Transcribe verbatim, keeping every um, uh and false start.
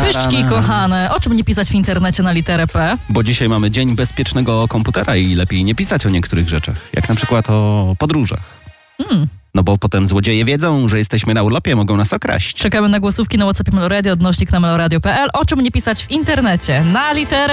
Pyszczki kochane, o czym nie pisać w internecie na literę P? Bo dzisiaj mamy Dzień Bezpiecznego Komputera i lepiej nie pisać o niektórych rzeczach, jak na przykład o podróżach. Hmm. No bo potem złodzieje wiedzą, że jesteśmy na urlopie, mogą nas okraść. Czekamy na głosówki na WhatsAppie Meloradio, odnośnik na meloradio kropka p l. O czym nie pisać w internecie na literę